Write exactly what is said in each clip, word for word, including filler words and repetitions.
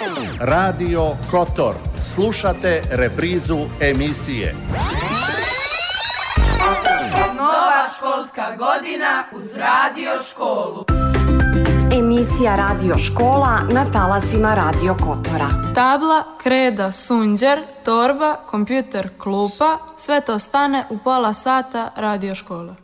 Radio Kotor. Slušate reprizu emisije. Nova školska godina uz Radio školu. Emisija Radio škola na talasima Radio Kotora. Tabla, kreda, sunđer, torba, kompjuter, klupa, sve to stane u pola sata Radio škola.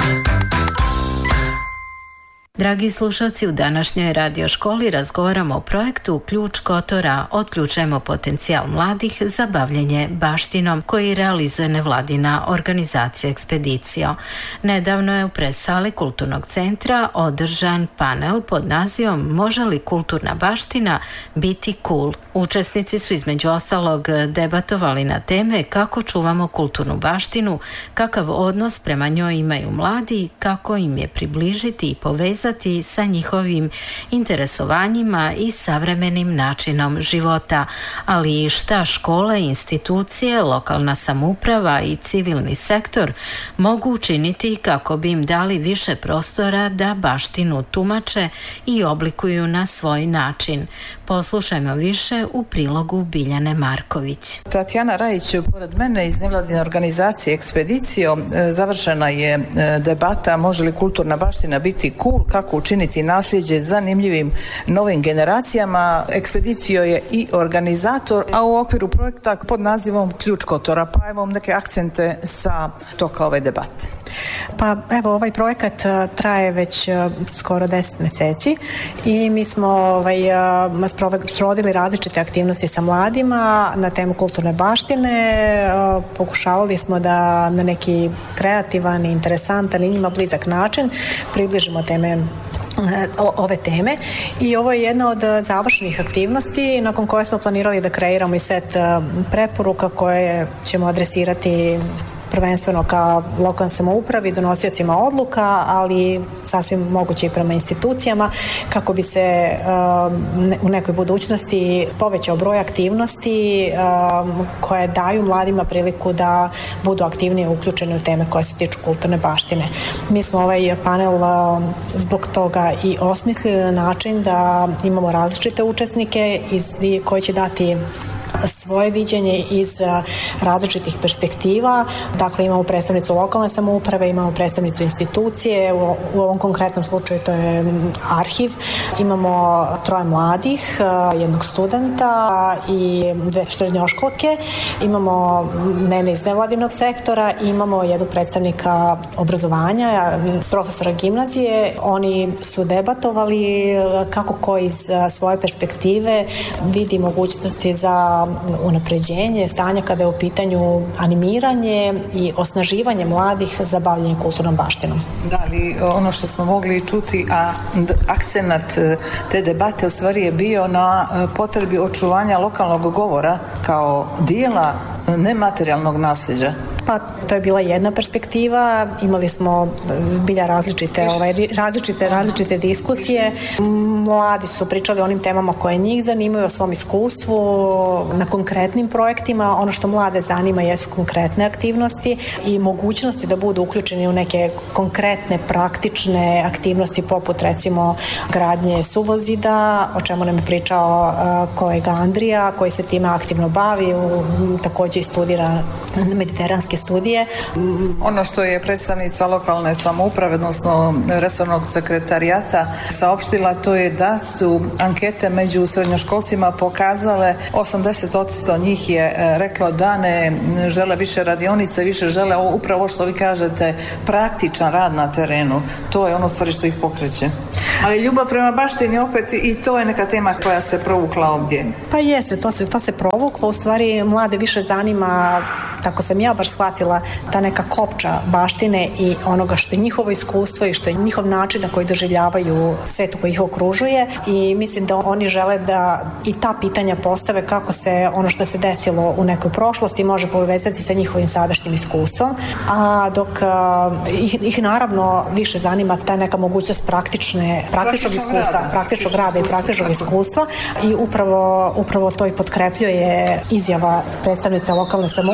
Dragi slušalci, u današnjoj radio školi razgovaramo o projektu Ključ Kotora, otključujemo potencijal mladih za bavljenje baštinom koji realizuje nevladina organizacija Ekspedicija. Nedavno je u presali Kulturnog centra održan panel pod nazivom Može li kulturna baština biti cool? Učesnici su između ostalog debatovali na teme kako čuvamo kulturnu baštinu, kakav odnos prema njoj imaju mladi, kako im je približiti i povezati sa njihovim interesovanjima i savremenim načinom života, ali i šta škole, institucije, lokalna samouprava i civilni sektor mogu učiniti kako bi im dali više prostora da baštinu tumače i oblikuju na svoj način. Poslušajmo više u prilogu Biljane Marković. Tatjana Rajić, pored mene iz nevladine organizacije Ekspedicio, završena je debata može li kulturna baština biti cool, kako učiniti nasljeđe zanimljivim novim generacijama. Ekspedicio je i organizator, a u okviru projekta pod nazivom Ključ Kotora. Pa evo neke akcente sa toka ove debate. Pa evo, ovaj projekat traje već skoro deset meseci i mi smo ovaj, sprovodili različite aktivnosti sa mladima na temu kulturne baštine. Pokušavali smo da na neki kreativan, interesantan i njima blizak način približimo teme ove teme i ovo je jedna od završenih aktivnosti nakon koje smo planirali da kreiramo i set preporuka koje ćemo adresirati prvenstveno ka lokalnoj samoupravi, donosiocima odluka, ali sasvim moguće i prema institucijama, kako bi se um, u nekoj budućnosti povećao broj aktivnosti um, koje daju mladima priliku da budu aktivnije uključeni u teme koje se tiču kulturne baštine. Mi smo ovaj panel um, zbog toga i osmislili na način da imamo različite učesnike iz, koji će dati svoje viđenje iz različitih perspektiva. Dakle, imamo predstavnicu lokalne samouprave, imamo predstavnicu institucije, u, u ovom konkretnom slučaju to je arhiv. Imamo troje mladih, jednog studenta i dve srednjoškolke. Imamo mene iz nevladinog sektora i imamo jednog predstavnika obrazovanja, profesora gimnazije. Oni su debatovali kako ko iz svoje perspektive vidi mogućnosti za unapređenje stanja kada je u pitanju animiranje i osnaživanje mladih za bavljenje kulturnom baštinom. Da li ono što smo mogli čuti, a akcenat te debate u stvari je bio na potrebi očuvanja lokalnog govora kao dijela nematerijalnog nasljeđa? Pa to je bila jedna perspektiva, imali smo zbilja različite, ovaj, različite, različite diskusije. Mladi su pričali o onim temama koje njih zanimaju, o svom iskustvu, na konkretnim projektima. Ono što mlade zanima jesu konkretne aktivnosti i mogućnosti da budu uključeni u neke konkretne, praktične aktivnosti poput recimo gradnje suvozida, o čemu nam je pričao uh, kolega Andrija koji se time aktivno bavi, u, također i studira mediteranske studije. Ono što je predstavnica lokalne samouprave, odnosno resornog sekretarijata saopštila, to je da su ankete među srednjoškolcima pokazale osamdeset posto njih je reklo da ne žele više radionice, više žele upravo što vi kažete praktičan rad na terenu. To je ono stvari što ih pokreće. Ali ljubav prema baštini opet i to je neka tema koja se provukla ovdje. Pa jeste, to se, to se provuklo. U stvari mlade više zanima, tako sam ja bar shvatila, ta neka kopča baštine i onoga što je njihovo iskustvo i što je njihov način na koji doživljavaju svet koji ih okružuje i mislim da oni žele da i ta pitanja postave kako se ono što se desilo u nekoj prošlosti može povezati sa njihovim sadašnjim iskustvom, a dok uh, ih, ih naravno više zanima ta neka mogućnost praktične, praktičnog iskustva, rada. praktičnog rada i praktičnog iskustva i upravo, upravo to i potkrepljuje izjava predstavnice lokalne samouprave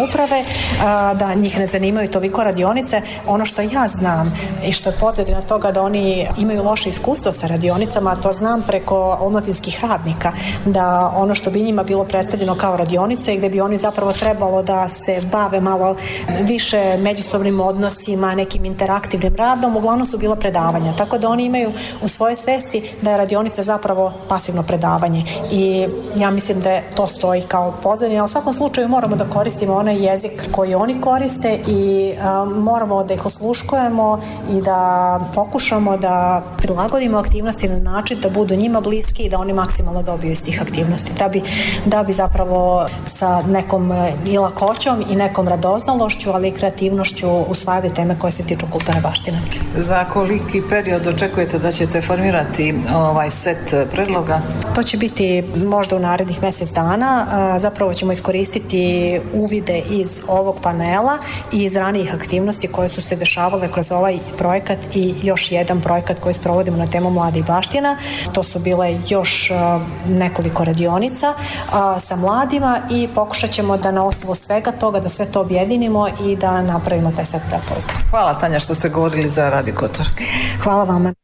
da njih ne zanimaju toliko radionice. Ono što ja znam i što je pozadina toga da oni imaju loše iskustvo sa radionicama, to znam preko omladinskih radnika, da ono što bi njima bilo predstavljeno kao radionice i gde bi oni zapravo trebalo da se bave malo više međusobnim odnosima, nekim interaktivnim radom, uglavnom su bila predavanja. Tako da oni imaju u svojoj svesti da je radionica zapravo pasivno predavanje i ja mislim da to stoji kao pozadina. U svakom slučaju moramo da koristimo onaj jezik koji oni koriste i a, moramo da ih osluškujemo i da pokušamo da prilagodimo aktivnosti na način da budu njima bliski i da oni maksimalno dobiju iz tih aktivnosti. Da bi, da bi zapravo sa nekom i lakoćom i nekom radoznalošću, ali i kreativnošću usvajali teme koje se tiču kulturne baštine. Za koliki period očekujete da ćete formirati ovaj set predloga? To će biti možda u narednih mjesec dana. Zapravo ćemo iskoristiti uvide iz ovog panela i iz ranijih aktivnosti koje su se dešavale kroz ovaj projekat i još jedan projekat koji sprovodimo na temu mladih baština. To su bile još nekoliko radionica sa mladima i pokušat ćemo da na osnovu svega toga da sve to objedinimo i da napravimo taj set preporuka. Hvala Tanja što ste govorili za Radio Kotor. Hvala vama.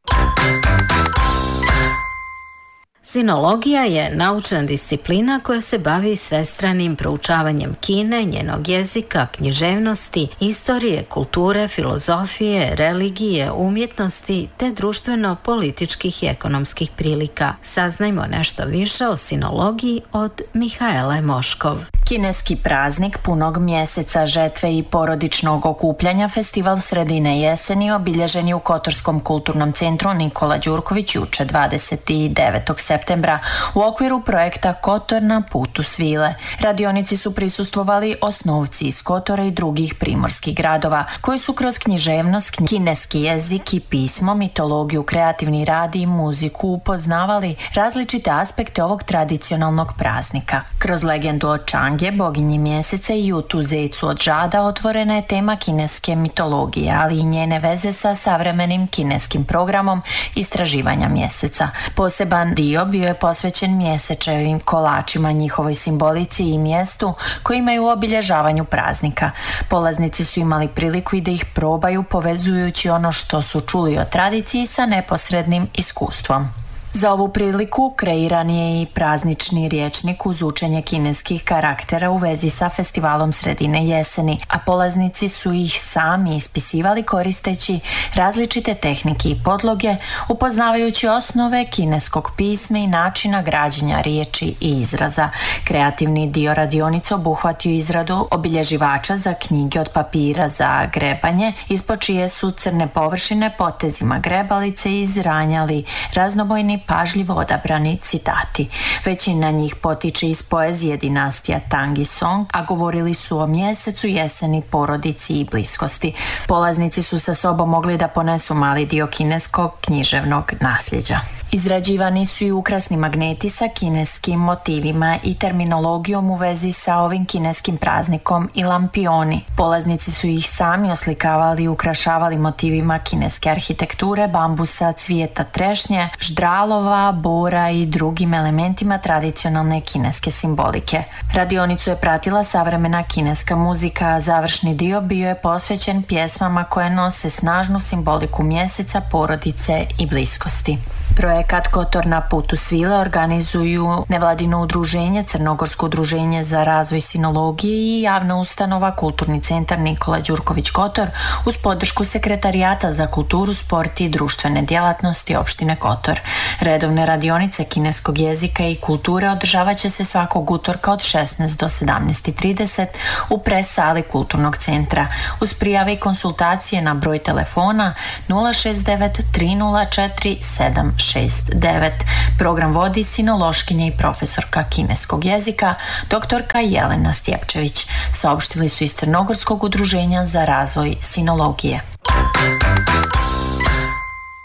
Sinologija je naučna disciplina koja se bavi svestranim proučavanjem Kine, njenog jezika, književnosti, istorije, kulture, filozofije, religije, umjetnosti te društveno-političkih i ekonomskih prilika. Saznajmo nešto više o sinologiji od Mihaele Moškov. Kineski praznik punog mjeseca žetve i porodičnog okupljanja, festival sredine jeseni, obilježen je u Kotorskom kulturnom centru Nikola Đurković juče dvadeset devetog septembra u okviru projekta Kotor na putu svile. Radionici su prisustvovali osnovci iz Kotora i drugih primorskih gradova, koji su kroz književnost, kineski jezik i pismo, mitologiju, kreativni rad i muziku upoznavali različite aspekte ovog tradicionalnog praznika. Kroz legendu o Čangje, boginji mjeseca, i Jutu Zecu od žada otvorena je tema kineske mitologije, ali i njene veze sa savremenim kineskim programom istraživanja mjeseca. Poseban dio bio je posvećen mjesečevim kolačima, njihovoj simbolici i mjestu koji imaju u obilježavanju praznika. Polaznici su imali priliku i da ih probaju, povezujući ono što su čuli o tradiciji sa neposrednim iskustvom. Za ovu priliku kreiran je i praznični rječnik uz učenje kineskih karaktera u vezi sa festivalom sredine jeseni, a polaznici su ih sami ispisivali koristeći različite tehnike i podloge, upoznavajući osnove kineskog pisma i načina građenja riječi i izraza. Kreativni dio radionice obuhvatio izradu obilježivača za knjige od papira za grebanje, ispod čije su crne površine potezima grebalice izranjali raznobojni pažljivo odabrani citati. Većina njih potiče iz poezije dinastija Tang i Song, a govorili su o mjesecu, jeseni, porodici i bliskosti. Polaznici su sa sobom mogli da ponesu mali dio kineskog književnog nasljeđa. Izrađivani su i ukrasni magneti sa kineskim motivima i terminologijom u vezi sa ovim kineskim praznikom i lampioni. Polaznici su ih sami oslikavali i ukrašavali motivima kineske arhitekture, bambusa, cvijeta trešnje, ždralova, bora i drugim elementima tradicionalne kineske simbolike. Radionicu je pratila savremena kineska muzika, a završni dio bio je posvećen pjesmama koje nose snažnu simboliku mjeseca, porodice i bliskosti. Projekat Kotor na putu svile organizuju nevladino udruženje, Crnogorsko udruženje za razvoj sinologije i javna ustanova Kulturni centar Nikola Đurković Kotor uz podršku Sekretarijata za kulturu, sport i društvene djelatnosti opštine Kotor. Redovne radionice kineskog jezika i kulture održavat će se svakog utorka od šesnaest do sedamnaest trideset u pres sali Kulturnog centra. Uz prijave i konsultacije na broj telefona nula šest devet tri nula četiri sedam šest devet. Program vodi sinološkinja i profesorka kineskog jezika doktorka Jelena Stjepčević. Saopštili su iz Crnogorskog udruženja za razvoj sinologije.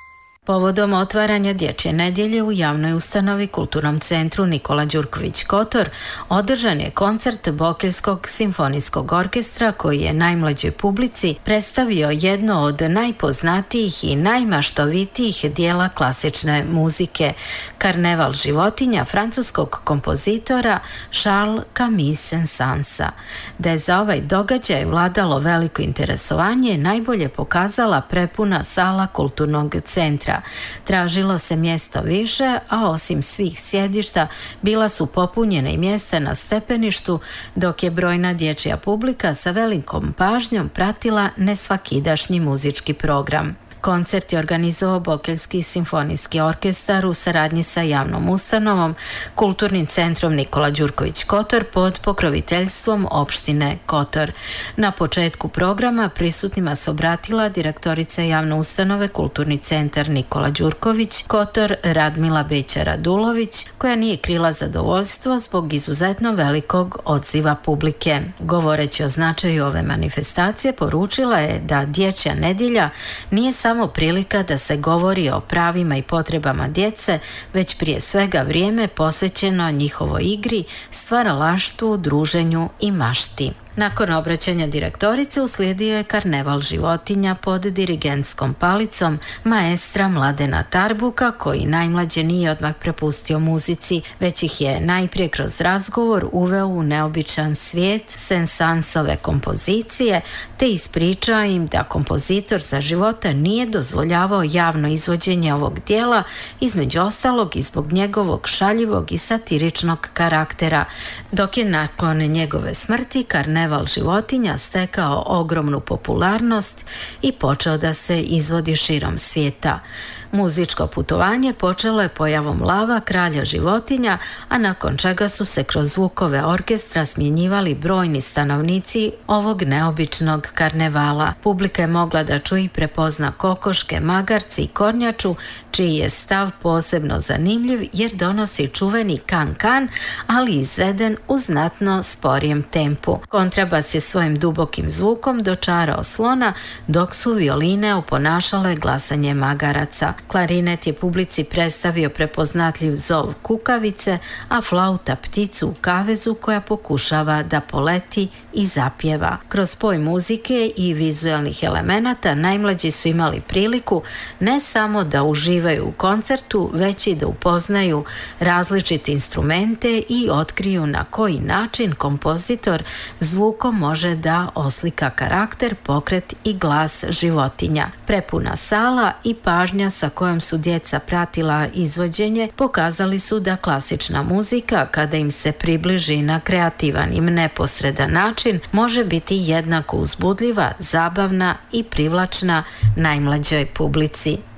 Povodom otvaranja dječje nedjelje u javnoj ustanovi Kulturnom centru Nikola Đurković Kotor održan je koncert Bokeljskog simfonijskog orkestra koji je najmlađoj publici predstavio jedno od najpoznatijih i najmaštovitijih dijela klasične muzike, Karneval životinja francuskog kompozitora Charles Camille Saint-Sansa. Da je za ovaj događaj vladalo veliko interesovanje najbolje pokazala prepuna sala Kulturnog centra. Tražilo se mjesto više, a osim svih sjedišta bila su popunjena i mjesta na stepeništu, dok je brojna dječja publika sa velikom pažnjom pratila nesvakidašnji muzički program. Koncert je organizovao Bokeljski simfonijski orkestar u saradnji sa javnom ustanovom Kulturnim centrom Nikola Đurković Kotor pod pokroviteljstvom opštine Kotor. Na početku programa prisutnima se obratila direktorica javne ustanove Kulturni centar Nikola Đurković Kotor Radmila Beća-Radulović, koja nije krila zadovoljstvo zbog izuzetno velikog odziva publike. Govoreći o značaju ove manifestacije, poručila je da dječja nedjelja nije samo samo prilika da se govori o pravima i potrebama djece, već prije svega vrijeme posvećeno njihovoj igri, stvaralaštvu, druženju i mašti. Nakon obraćanja direktorice uslijedio je Karneval životinja pod dirigentskom palicom maestra Mladena Tarbuka, koji najmlađe nije odmah prepustio muzici, već ih je najprije kroz razgovor uveo u neobičan svijet Saint-Sansove kompozicije, te ispričao im da kompozitor za života nije dozvoljavao javno izvođenje ovog dijela, između ostalog i zbog njegovog šaljivog i satiričnog karaktera, dok je nakon njegove smrti Karneval Karneval životinja stekao ogromnu popularnost i počeo da se izvodi širom svijeta. Muzičko putovanje počelo je pojavom lava kralja životinja, a nakon čega su se kroz zvukove orkestra smjenjivali brojni stanovnici ovog neobičnog karnevala. Publika je mogla da čuje i prepozna kokoške, magarci i kornjaču, čiji je stav posebno zanimljiv jer donosi čuveni kan-kan, ali izveden u znatno sporijem tempu. Kontrabas je svojim dubokim zvukom dočarao slona, dok su violine oponašale glasanje magaraca. Klarinet je publici predstavio prepoznatljiv zov kukavice, a flauta pticu u kavezu koja pokušava da poleti i zapjeva. Kroz spoj muzike i vizualnih elemenata najmlađi su imali priliku ne samo da uživaju u koncertu, već i da upoznaju različite instrumente i otkriju na koji način kompozitor zvukom može da oslika karakter, pokret i glas životinja. Prepuna sala i pažnja sa kojom su djeca pratila izvođenje pokazali su da klasična muzika, kada im se približi na kreativan i neposredan način, može biti jednako uzbudljiva, zabavna i privlačna najmlađoj publici.